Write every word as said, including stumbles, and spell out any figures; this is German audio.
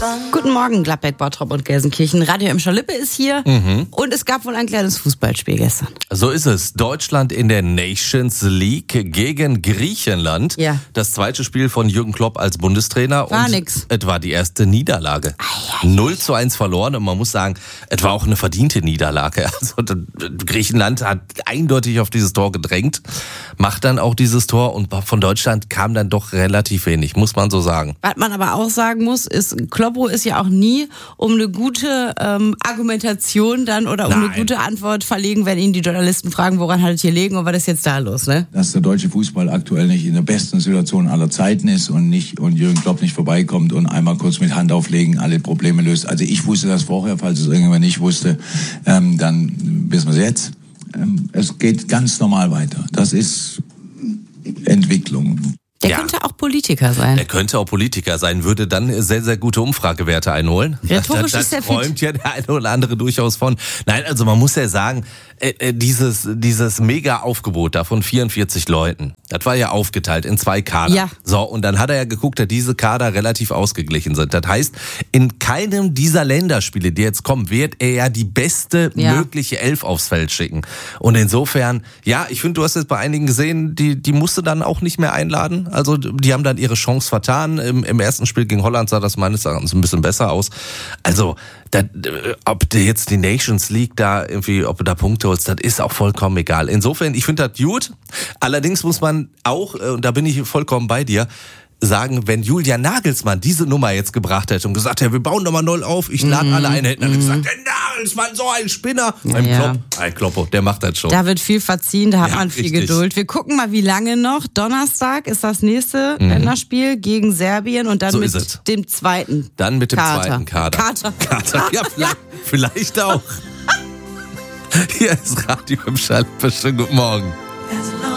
Guten Morgen, Gladbeck, Bottrop und Gelsenkirchen. Radio im Schalippe ist hier mhm. und es gab wohl ein kleines Fußballspiel gestern. So ist es. Deutschland in der Nations League gegen Griechenland. Ja. Das zweite Spiel von Jürgen Klopp als Bundestrainer. War und nix. Es war die erste Niederlage. null zu eins verloren und man muss sagen, es war auch eine verdiente Niederlage. Also Griechenland hat eindeutig auf dieses Tor gedrängt, macht dann auch dieses Tor und von Deutschland kam dann doch relativ wenig, muss man so sagen. Was man aber auch sagen muss, ist, Kloppo ist ja auch nie um eine gute ähm, Argumentation dann oder um Nein. eine gute Antwort verlegen, wenn ihn die Journalisten fragen, woran hat es hier liegen und was ist jetzt da los, ne? Dass der deutsche Fußball aktuell nicht in der besten Situation aller Zeiten ist und nicht und Jürgen Klopp nicht vorbeikommt und einmal kurz mit Hand auflegen alle Probleme löst. Also ich wusste das vorher, falls es irgendjemand nicht wusste, ähm, dann wissen wir es jetzt. Ähm, es geht ganz normal weiter. Das ist Entwicklung. Der Ja. könnte auch Politiker sein. Er könnte auch Politiker sein, würde dann sehr, sehr gute Umfragewerte einholen. Rhetorisch das, ist er das fit. träumt ja der eine oder andere durchaus von. Nein, also man muss ja sagen, äh, dieses, dieses Mega-Aufgebot da von vierundvierzig Leuten, das war ja aufgeteilt in zwei Kader. Ja. So, und dann hat er ja geguckt, dass diese Kader relativ ausgeglichen sind. Das heißt, in keinem dieser Länderspiele, die jetzt kommen, wird er ja die beste Ja. mögliche Elf aufs Feld schicken. Und insofern, ja, ich finde, du hast jetzt bei einigen gesehen, die, die musste dann auch nicht mehr einladen. Also die haben dann ihre Chance vertan. Im, im ersten Spiel gegen Holland sah das meines Erachtens ein bisschen besser aus. Also, das, ob du jetzt die Nations League da irgendwie, ob du da Punkte holst, das ist auch vollkommen egal. Insofern, ich finde das gut. Allerdings muss man auch, und da bin ich vollkommen bei dir, sagen, wenn Julian Nagelsmann diese Nummer jetzt gebracht hätte und gesagt hätte, wir bauen nochmal null auf, ich lade mm, alle ein, hätten mm. gesagt, der Nagelsmann, so ein Spinner. Ja, ein, ja. Klopp, ein Kloppo, der macht das schon. Da wird viel verziehen, da hat Ja, man viel richtig. Geduld. Wir gucken mal, wie lange noch. Donnerstag ist das nächste Mhm. Länderspiel gegen Serbien und dann So mit ist es. dem zweiten Dann mit dem Kater. zweiten Kader. Kater. Kater. Ja, vielleicht, vielleicht auch. Hier ist Radio im Schall. Schönen guten Morgen.